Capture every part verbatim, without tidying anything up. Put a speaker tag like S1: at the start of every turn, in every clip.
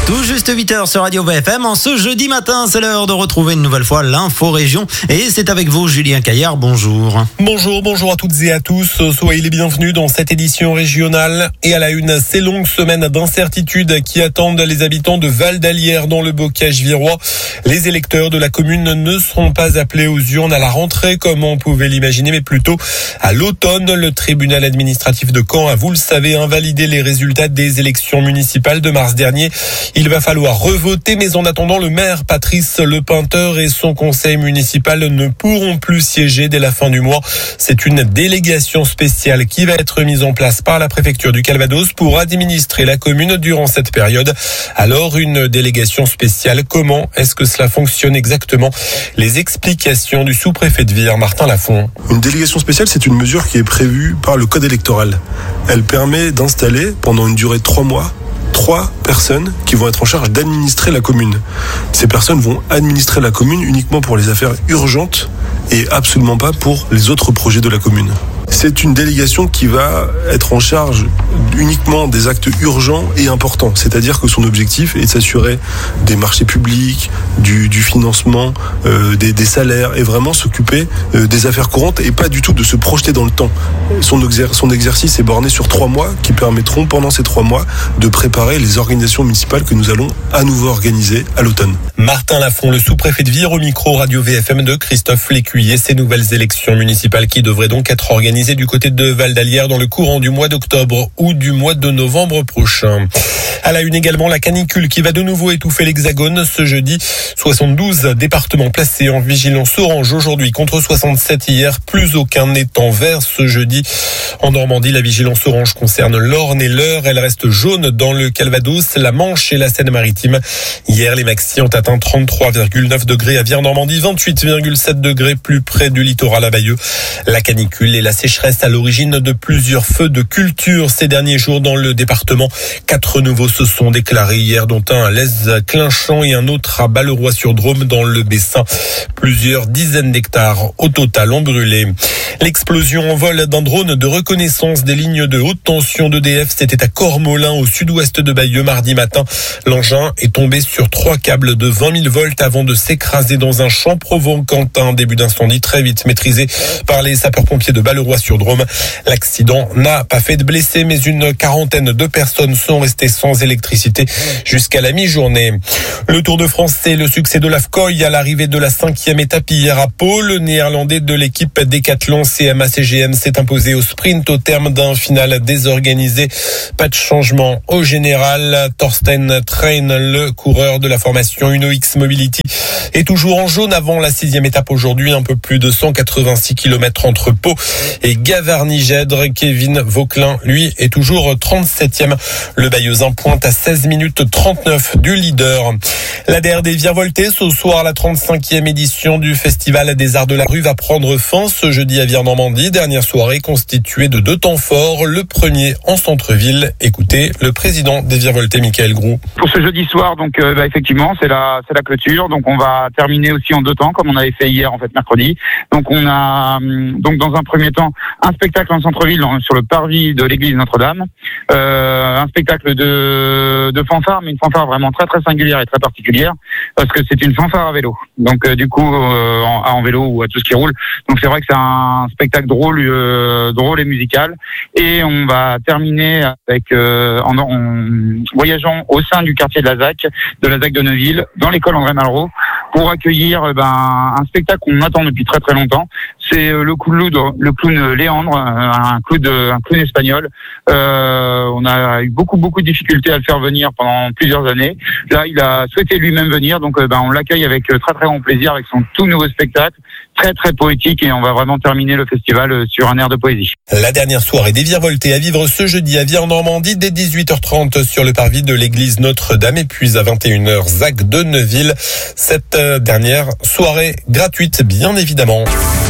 S1: Tout juste huit heures sur Radio V F M. En ce jeudi matin, c'est l'heure de retrouver une nouvelle fois l'info région. Et c'est avec vous, Julien Caillard. Bonjour.
S2: Bonjour, bonjour à toutes et à tous. Soyez les bienvenus dans cette édition régionale. Et à la une, ces longues semaines d'incertitude qui attendent les habitants de Val-d'Alière dans le bocage virois. Les électeurs de la commune ne seront pas appelés aux urnes à la rentrée comme on pouvait l'imaginer, mais plutôt à l'automne. Le tribunal administratif de Caen a, vous le savez, invalidé les résultats des élections municipales de mars dernier. Il va falloir revoter, mais en attendant, le maire Patrice Lepeinteur et son conseil municipal ne pourront plus siéger dès la fin du mois. C'est une délégation spéciale qui va être mise en place par la préfecture du Calvados pour administrer la commune durant cette période. Alors, une délégation spéciale, comment est-ce que cela fonctionne exactement? Les explications du sous-préfet de Vire, Martin Lafont.
S3: Une délégation spéciale, c'est une mesure qui est prévue par le code électoral. Elle permet d'installer pendant une durée de trois mois trois personnes qui vont être en charge d'administrer la commune. Ces personnes vont administrer la commune uniquement pour les affaires urgentes et absolument pas pour les autres projets de la commune. C'est une délégation qui va être en charge uniquement des actes urgents et importants. C'est-à-dire que son objectif est de s'assurer des marchés publics, du, du financement, euh, des, des salaires et vraiment s'occuper euh, des affaires courantes et pas du tout de se projeter dans le temps. Son, exer- son exercice est borné sur trois mois qui permettront pendant ces trois mois de préparer les organisations municipales que nous allons à nouveau organiser à l'automne.
S2: Martin Lafont, le sous-préfet de Vire, au micro Radio V F M de Christophe Lécuyer. Ces nouvelles élections municipales qui devraient donc être organisées du côté de Val-d'Alière dans le courant du mois d'octobre ou du mois de novembre prochain. À la une également, la canicule qui va de nouveau étouffer l'Hexagone ce jeudi. soixante-douze départements placés en vigilance orange aujourd'hui contre soixante-sept hier. Plus aucun n'est en vert ce jeudi. En Normandie, la vigilance orange concerne l'Orne et l'Eure. Elle reste jaune dans le Calvados, la Manche et la Seine-Maritime. Hier, les maxis ont atteint trente-trois virgule neuf degrés à Vire-Normandie, vingt-huit virgule sept degrés plus près du littoral à Bayeux. La canicule et la sécheresse à l'origine de plusieurs feux de culture ces derniers jours dans le département. Quatre nouveaux se sont déclarés hier, dont un à Lez-Clinchamp et un autre à Balleroy-sur-Drôme dans le Bessin. Plusieurs dizaines d'hectares au total ont brûlé. L'explosion en vol d'un drone de reconnaissance des lignes de haute tension d'E D F, c'était à Cormolin, au sud-ouest de Bayeux, mardi matin. L'engin est tombé sur trois câbles de vingt mille volts avant de s'écraser dans un champ, provoquant un début d'incendie très vite maîtrisé par les sapeurs-pompiers de Balleroy-sur-Drôme. L'accident n'a pas fait de blessés, mais une quarantaine de personnes sont restées sans électricité jusqu'à la mi-journée. Le Tour de France, c'est le succès de l'Afcoy à l'arrivée de la cinquième étape hier à Pau. Le néerlandais de l'équipe Décathlon C M A C G M s'est imposé au sprint au terme d'un final désorganisé. Pas de changement au général. Thorsten Train, le coureur de la formation Uno X Mobility, est toujours en jaune avant la sixième étape aujourd'hui. Un peu plus de cent quatre-vingt-six kilomètres entre Pau et Gavarnie-Gèdre. Kevin Vauquelin, lui, est toujours trente-septième. Le Bayeuxin pointe à seize minutes trente-neuf du leader. La D R D virevoltée ce soir, la trente-cinquième édition du Festival des Arts de la Rue va prendre fin ce jeudi à Vire-Normandie. Dernière soirée constituée de deux temps forts. Le premier en centre-ville. Écoutez le président des virevoltés, Michael Groux.
S4: Pour ce jeudi soir, donc euh, bah, effectivement, c'est la c'est la clôture. Donc on va terminer aussi en deux temps, comme on avait fait hier en fait mercredi. Donc on a donc dans un premier temps un spectacle en centre-ville sur le parvis de l'église Notre-Dame, euh, un spectacle de de fanfare, mais une fanfare vraiment très très singulière et très particulière parce que c'est une fanfare à vélo. Donc euh, du coup euh, en, en vélo ou à tout ce qui roule. Donc c'est vrai que c'est un spectacle drôle, euh, drôle et musical. Et on va terminer avec euh, en, en voyageant au sein du quartier de la Z A C, de la Z A C de Neuville, dans l'école André Malraux, pour accueillir euh, ben un spectacle qu'on attend depuis très très longtemps. C'est euh, le clown, le clown Léandre, un clown, un clown espagnol. Euh, on a eu beaucoup beaucoup de difficultés à le faire venir pendant plusieurs années. Là, il a souhaité lui-même venir, donc euh, ben on l'accueille avec euh, très très grand plaisir avec son tout nouveau spectacle, très très poétique, et on va vraiment terminer le festival euh, sur un air de poésie.
S2: La dernière soirée des virevoltés à vivre ce jeudi à Vire-Normandie dès dix-huit heures trente sur le parvis de l'église Notre-Dame, et puis à vingt et une heures Z A C de Neuville. Cette euh, dernière soirée gratuite, bien évidemment.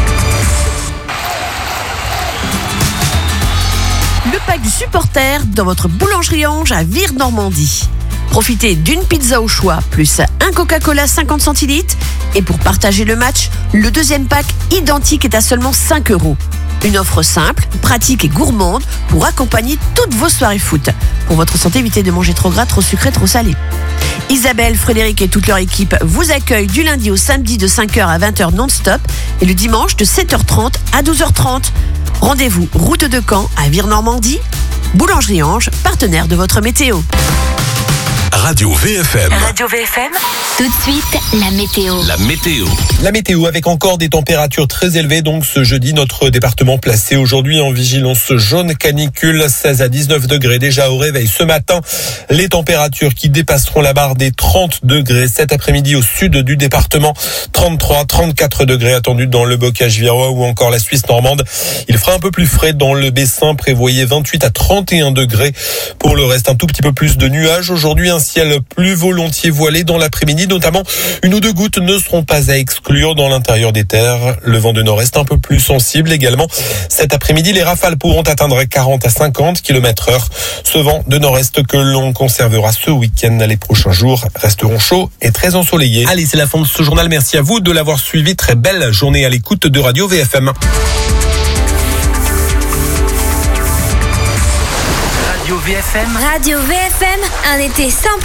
S5: Le pack du supporter dans votre boulangerie Ange à Vire-Normandie. Profitez d'une pizza au choix, plus un Coca-Cola cinquante centilitres. Et pour partager le match, le deuxième pack identique est à seulement cinq euros. Une offre simple, pratique et gourmande pour accompagner toutes vos soirées foot. Pour votre santé, évitez de manger trop gras, trop sucré, trop salé. Isabelle, Frédéric et toute leur équipe vous accueillent du lundi au samedi de cinq heures à vingt heures non-stop et le dimanche de sept heures trente à douze heures trente. Rendez-vous route de Caen à Vire-Normandie. Boulangerie Ange, partenaire de votre météo.
S6: Radio V F M.
S7: Radio V F M. Tout de suite, la météo.
S6: La météo.
S2: La météo avec encore des températures très élevées. Donc ce jeudi, notre département placé aujourd'hui en vigilance jaune canicule, seize à dix-neuf degrés déjà au réveil ce matin. Les températures qui dépasseront la barre des trente degrés cet après-midi au sud du département. trente-trois, trente-quatre degrés attendus dans le bocage virois ou encore la Suisse normande. Il fera un peu plus frais dans le Bessin, prévoyez vingt-huit à trente et un degrés. Pour le reste, un tout petit peu plus de nuages. Aujourd'hui, un ciel plus volontiers voilé dans l'après-midi, notamment une ou deux gouttes ne seront pas à exclure dans l'intérieur des terres. Le vent de nord-est un peu plus sensible également. Cet après-midi, les rafales pourront atteindre quarante à cinquante kilomètres heure. Ce vent de nord-est que l'on conservera ce week-end. Les prochains jours resteront chauds et très ensoleillés. Allez, c'est la fin de ce journal. Merci à vous de l'avoir suivi. Très belle journée à l'écoute de Radio V F M.
S7: Radio V F M. Radio V F M, un été sans